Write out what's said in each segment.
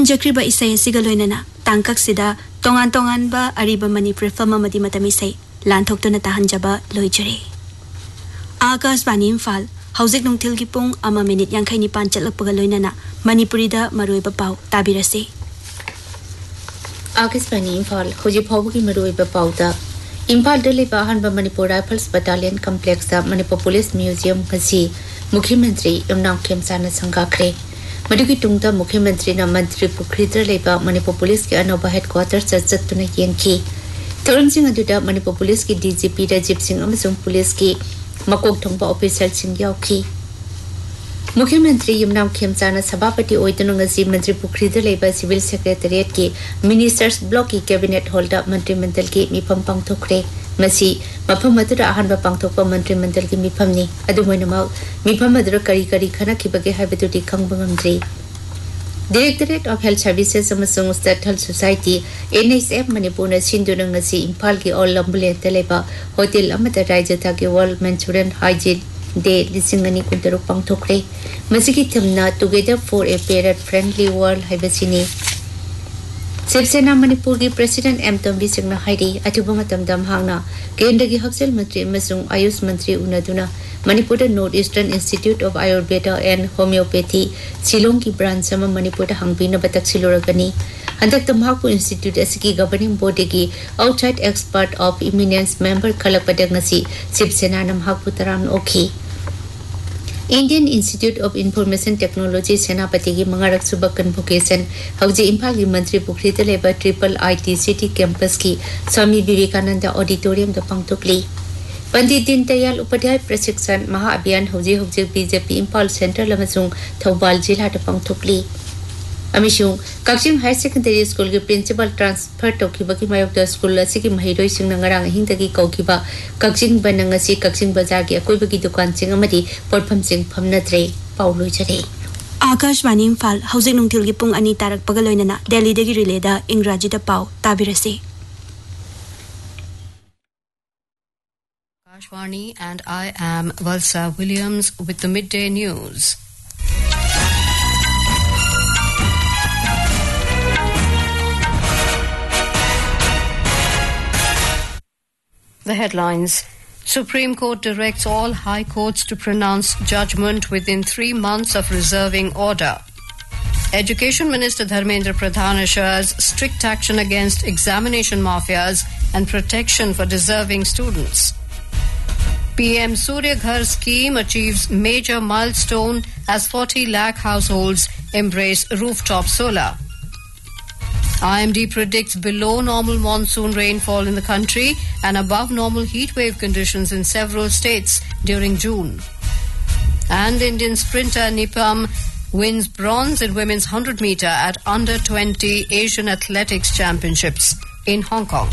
Thanjakriba isay sigaloinana tangkak sida tongan ba ariba Manipur film amadi matamisay lanthokto na tahanjaba loijare. Akashvani Imphal Haujik nungthil gi pung ama minute 59 chatlakpaga loinana Manipurida maroiba pau tabirase. Akashvani Imphal Haujik phawgi maroiba pau da Imphal de leba hanba Manipur Rifles Battalion Complex da Manipur Police Museum kasi Mukhyamantri Yumnam Khemchana sangakre. Madugi tungda Mukhyamantri na Mantri Pukhridra leba Manipur Police ke anova headquarters chattuna yenki. Thoronsing aduda Manipur Police ki DGP Rajib Singh amasung police ki makok thongba official sing yauki. Mukhyamantri Yumnam Khemchana sabapati oitanu ngasi Mantri Pukhridra leba Civil Secretariat ki Ministers Block ki Cabinet Holder Mantri Mandal ki mifam pangthokre. Masi mafam adura ahanba pangthokpa Mantri Mandal ki mifamni adumoinama mifam adura kari khana khibage haibadudi khangba ngamdri. Directorate of Health Services amasung State Health Society NHF Manipur na sinduna ngasi Imphal ki all ambulance leba hotel amata raija thagi World Manchurian Hygiene Day lisingani kuntaru pangthokre. Masiki thamna Together for a Parent Friendly World haibasini. Sivsena Manipur ki President M. Tombi Singh hairi atuba matamda hangna Kendra ki Hakchal Mantri amasung Ayush Mantri unaduna Manipur North Eastern Institute of Ayurveda and Homeopathy Shillong ki branch ama Manipur hangbina batak siloragani handak tamhaku institute asiki governing body ki outside expert of eminence member khalakpadak ngasi Sivsena namhaku taram okhi. Indian Institute of Information Technology Senapati ki mangarak subak convocation hauji Imphal ki Mantri Pukhridra leba Triple IT City campus ki Swami Vivekananda Auditorium da pangthokli. Pandit Din Dayal Upadhyay Prashikshan Maha Abhiyan hauji BJP Imphal Central amasung Thoubal Jilla da pangthokli. Amishung Kakching High Secondary School ki principal transfer tokiba ki mayokda school asiki mahiroi singna ngarang hingdagi kaukiba Kakching banangasi Kakching Bazar ki akoiba ki dukan sing amadi porpham sing phamnatre pauloi jare. Akashvani Imphal Haujik nungthil gi pung ani tarak pagaloinana Delhi dagi relay da Ingraji da pau tabirase. Akashvani and I am Valsa Williams with the midday news. The headlines. Supreme Court directs all high courts to pronounce judgment within 3 months of reserving order. Education Minister Dharmendra Pradhan assures strict action against examination mafias and protection for deserving students. PM Surya Ghar scheme achieves major milestone as 40 lakh households embrace rooftop solar. IMD predicts below normal monsoon rainfall in the country and above normal heat wave conditions in several states during June. And Indian sprinter Nipam wins bronze in women's 100 meter at Under 20 Asian Athletics Championships in Hong Kong.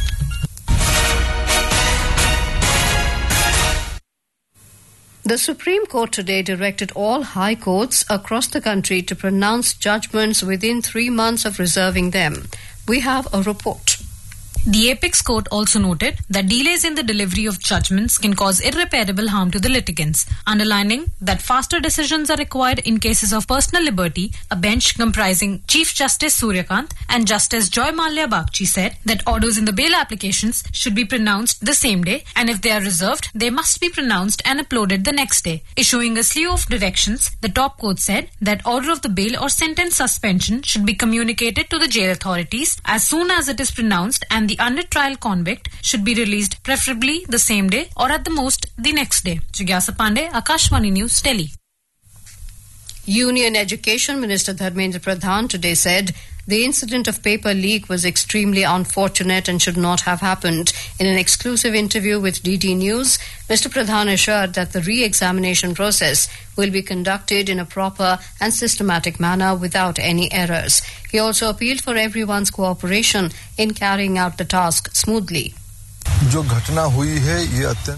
The Supreme Court today directed all high courts across the country to pronounce judgments within 3 months of reserving them. We have a report. The Apex Court also noted that delays in the delivery of judgments can cause irreparable harm to the litigants, underlining that faster decisions are required in cases of personal liberty. A bench comprising Chief Justice Suryakant and Justice Joy Mallya Bagchi said that orders in the bail applications should be pronounced the same day, and if they are reserved, they must be pronounced and uploaded the next day. Issuing a slew of directions, the top court said that order of the bail or sentence suspension should be communicated to the jail authorities as soon as it is pronounced, and the under trial convict should be released preferably the same day or at the most the next day. Jigyasa Pandey, Akashvani News, Delhi. Union Education Minister Dharmendra Pradhan today said the incident of paper leak was extremely unfortunate and should not have happened. In an exclusive interview with DD News, Mr. Pradhan assured that the re-examination process will be conducted in a proper and systematic manner without any errors. He also appealed for everyone's cooperation in carrying out the task smoothly. जो घटना हुई है ये